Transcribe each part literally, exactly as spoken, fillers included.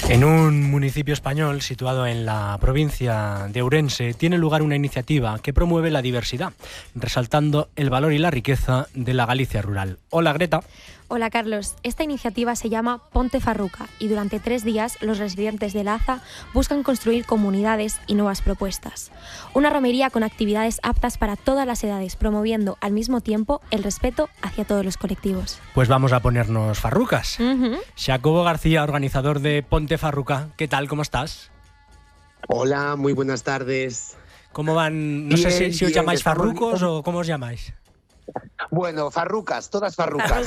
En un municipio español situado en la provincia de Ourense tiene lugar una iniciativa que promueve la diversidad, resaltando el valor y la riqueza de la Galicia rural. Hola, Greta. Hola, Carlos. Esta iniciativa se llama Ponte Farruca y durante tres días los residentes de Laza buscan construir comunidades y nuevas propuestas. Una romería con actividades aptas para todas las edades, promoviendo al mismo tiempo el respeto hacia todos los colectivos. Pues vamos a ponernos farrucas. Uh-huh. Jacobo García, organizador de Ponte Farruca. ¿Qué tal? ¿Cómo estás? Hola, muy buenas tardes. ¿Cómo van? No bien, sé si, si os bien, llamáis farrucos estamos... o cómo os llamáis. Bueno, farrucas, todas farrucas.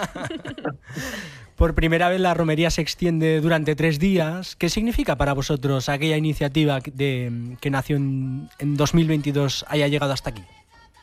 Por primera vez la romería se extiende durante tres días. ¿Qué significa para vosotros aquella iniciativa de, que nació en, en dos mil veintidós haya llegado hasta aquí?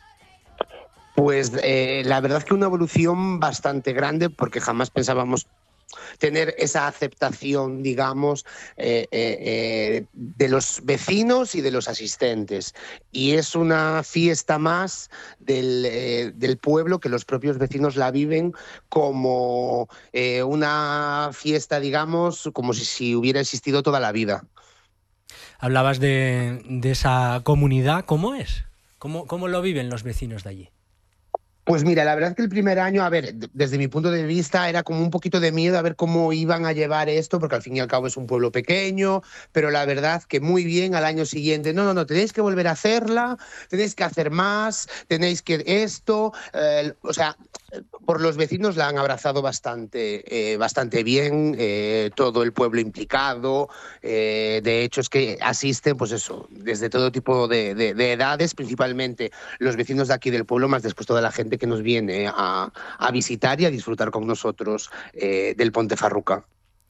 Pues eh, la verdad es que una evolución bastante grande, porque jamás pensábamos tener esa aceptación, digamos, eh, eh, eh, de los vecinos y de los asistentes. Y es una fiesta más del, eh, del pueblo, que los propios vecinos la viven como eh, una fiesta, digamos, como si, si hubiera existido toda la vida. Hablabas de, de esa comunidad. ¿Cómo es? ¿Cómo, cómo lo viven los vecinos de allí? Pues mira, la verdad es que el primer año, a ver, desde mi punto de vista era como un poquito de miedo a ver cómo iban a llevar esto, porque al fin y al cabo es un pueblo pequeño, pero la verdad que muy bien. Al año siguiente, no, no, no, tenéis que volver a hacerla, tenéis que hacer más, tenéis que esto, eh, o sea, por los vecinos la han abrazado bastante, eh, bastante bien, eh, todo el pueblo implicado, eh, de hecho es que asisten, pues eso, desde todo tipo de, de, de edades, principalmente los vecinos de aquí del pueblo, más después toda la gente que nos viene a, a visitar y a disfrutar con nosotros eh, del Ponte Farruca.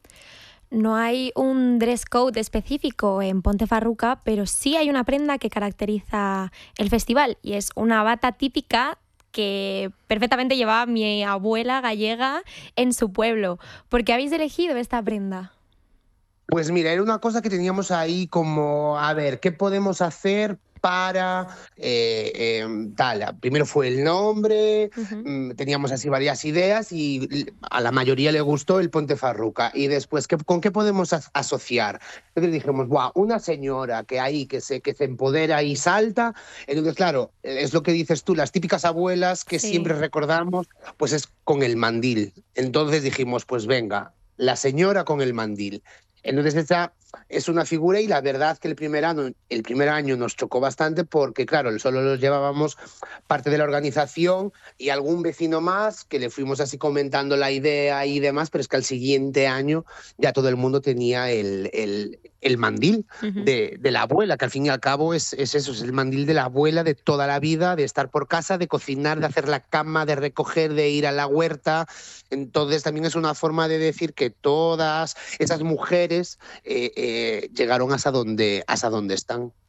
No hay un dress code específico en Ponte Farruca, pero sí hay una prenda que caracteriza el festival y es una bata típica que perfectamente llevaba mi abuela gallega en su pueblo. ¿Por qué habéis elegido esta prenda? Pues mira, era una cosa que teníamos ahí como, a ver, ¿qué podemos hacer para eh, eh, tal? Primero fue el nombre, uh-huh. Teníamos así varias ideas y a la mayoría le gustó el Ponte Farruca. Y después, ¿qué, ¿con qué podemos as- asociar? Entonces dijimos, wow, una señora que ahí que se, que se empodera y salta. Entonces, claro, es lo que dices tú, las típicas abuelas que sí. siempre recordamos, pues es con el mandil. Entonces dijimos, pues venga, la señora con el mandil. Entonces esa es una figura y la verdad que el primer año, el primer año nos chocó bastante porque, claro, solo los llevábamos parte de la organización y algún vecino más que le fuimos así comentando la idea y demás, pero es que al siguiente año ya todo el mundo tenía el, el, el mandil uh-huh. de, de la abuela, que al fin y al cabo es, es eso, es el mandil de la abuela de toda la vida, de estar por casa, de cocinar, de hacer la cama, de recoger, de ir a la huerta. Entonces también es una forma de decir que todas esas mujeres eh, eh, llegaron hasta donde, hasta donde están.